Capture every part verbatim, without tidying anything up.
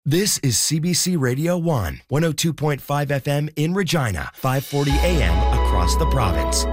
This is C B C Radio one, one oh two point five F M in Regina, five forty A M across the province.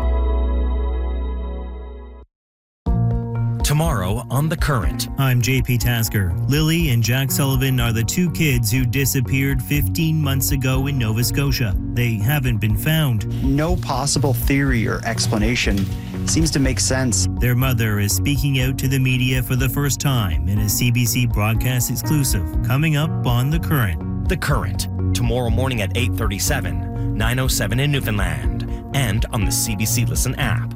Tomorrow on The Current. I'm J P Tasker. Lily and Jack Sullivan are the two kids who disappeared fifteen months ago in Nova Scotia. They haven't been found. No possible theory or explanation seems to make sense. Their mother is speaking out to the media for the first time in a C B C broadcast exclusive coming up on The Current. The Current, tomorrow morning at eight thirty-seven, nine oh seven in Newfoundland, and on the C B C Listen app.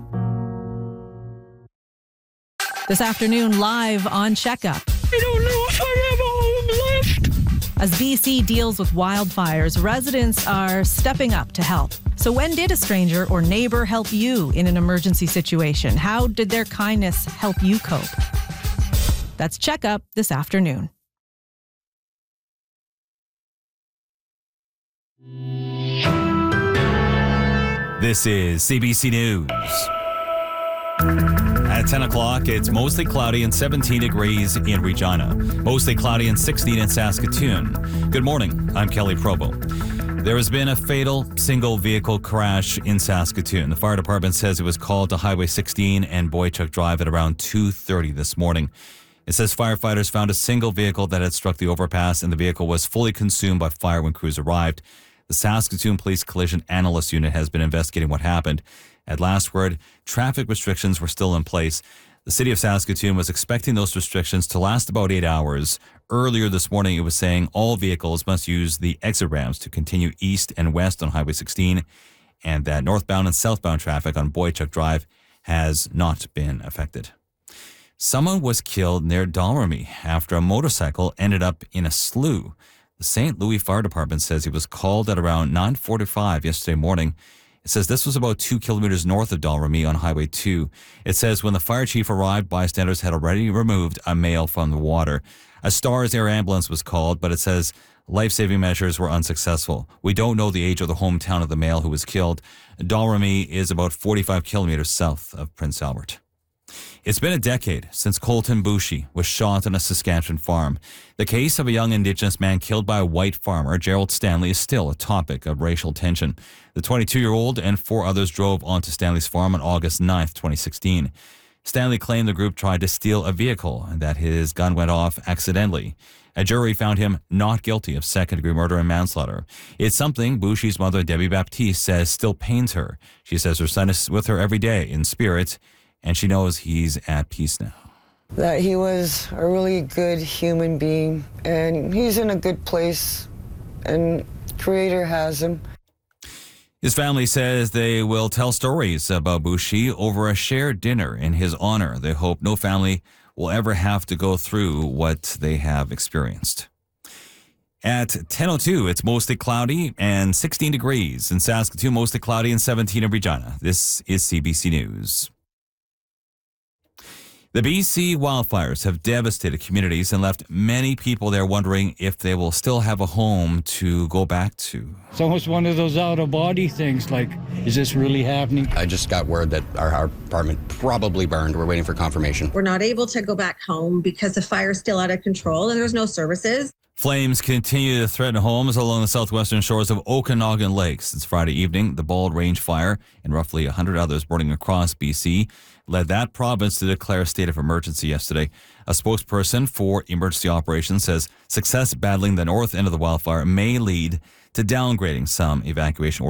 This afternoon, live on Checkup. I don't know if I have a home left. As B C deals with wildfires, residents are stepping up to help. So when did a stranger or neighbor help you in an emergency situation? How did their kindness help you cope? That's Checkup this afternoon. This is C B C News. At ten o'clock, it's mostly cloudy and seventeen degrees in Regina. Mostly cloudy and sixteen in Saskatoon. Good morning. I'm Kelly Probo. There has been a fatal single vehicle crash in Saskatoon. The fire department says it was called to Highway sixteen and Boychuk Drive at around two thirty this morning. It says firefighters found a single vehicle that had struck the overpass and the vehicle was fully consumed by fire when crews arrived. The Saskatoon Police Collision Analyst Unit has been investigating what happened. At last word, traffic restrictions were still in place. The city of Saskatoon was expecting those restrictions to last about eight hours. Earlier this morning, it was saying all vehicles must use the exit ramps to continue east and west on Highway sixteen, and that northbound and southbound traffic on Boychuk Drive has not been affected. Someone was killed near Dalrymple after a motorcycle ended up in a slough. The Saint Louis Fire Department says he was called at around nine forty-five yesterday morning. It says this was about two kilometers north of Dalrymple on Highway two. It says when the fire chief arrived, bystanders had already removed a male from the water. A Stars Air ambulance was called, but it says life-saving measures were unsuccessful. We don't know the age or the hometown of the male who was killed. Dalrymple is about forty-five kilometers south of Prince Albert. It's been a decade since Colton Boushie was shot on a Saskatchewan farm. The case of a young Indigenous man killed by a white farmer, Gerald Stanley, is still a topic of racial tension. The twenty-two-year-old and four others drove onto Stanley's farm on August ninth, twenty sixteen. Stanley claimed the group tried to steal a vehicle and that his gun went off accidentally. A jury found him not guilty of second-degree murder and manslaughter. It's something Boushie's mother, Debbie Baptiste, says still pains her. She says her son is with her every day in spirit, and she knows he's at peace now. That he was a really good human being, and he's in a good place, and Creator has him. His family says they will tell stories about Boushie over a shared dinner in his honor. They hope no family will ever have to go through what they have experienced. At ten oh two, it's mostly cloudy and sixteen degrees. In Saskatoon, mostly cloudy and seventeen in Regina. This is C B C News. The B C wildfires have devastated communities and left many people there wondering if they will still have a home to go back to. It's almost one of those out-of-body things, like, is this really happening? I just got word that our, our apartment probably burned. We're waiting for confirmation. We're not able to go back home because the fire's still out of control and there's no services. Flames continue to threaten homes along the southwestern shores of Okanagan Lake. Since Friday evening, the Bald Range Fire and roughly one hundred others burning across B C led that province to declare a state of emergency yesterday. A spokesperson for emergency operations says success battling the north end of the wildfire may lead to downgrading some evacuation orders.